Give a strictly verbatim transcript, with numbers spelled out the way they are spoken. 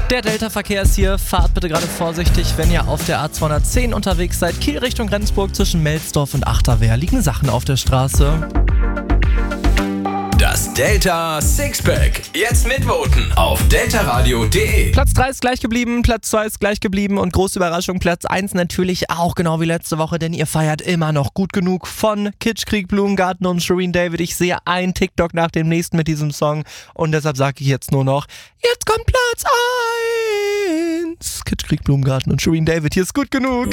Der Delta-Verkehr ist hier. Fahrt bitte gerade vorsichtig, wenn ihr auf der A zweihundertzehn unterwegs seid. Kiel Richtung Rendsburg zwischen Melsdorf und Achterwehr liegen Sachen auf der Straße. Das Delta Sixpack. Jetzt mitvoten auf deltaradio punkt de. Platz drei ist gleich geblieben, Platz zwei ist gleich geblieben und große Überraschung, Platz eins natürlich auch genau wie letzte Woche, denn ihr feiert immer noch gut genug von Kitschkrieg, Blumengarten und Shireen David. Ich sehe ein TikTok nach dem nächsten mit diesem Song und deshalb sage ich jetzt nur noch, jetzt kommt Platz eins. Kitschkrieg, Blumengarten und Shireen David, hier ist gut genug.